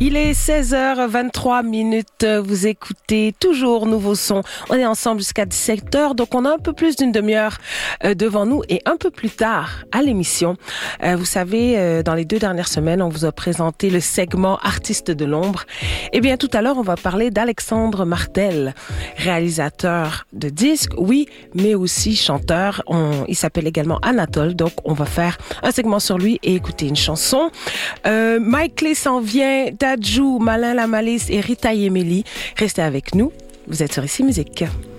Il est 16h23. Vous écoutez toujours Nouveau Son. On est ensemble jusqu'à 17h, donc on a un peu plus d'une demi-heure devant nous et un peu plus tard à l'émission. Vous savez, dans les 2 dernières semaines, on vous a présenté le segment Artistes de l'ombre. Eh bien, tout à l'heure, on va parler d'Alexandre Martel, réalisateur de disques, oui, mais aussi chanteur. Il s'appelle également Anatole, donc on va faire un segment sur lui et écouter une chanson. Mike Clé s'en vient, Dadju, Malin la Malice et Rita Yemeli. Restez avec nous, vous êtes sur Ici Musique.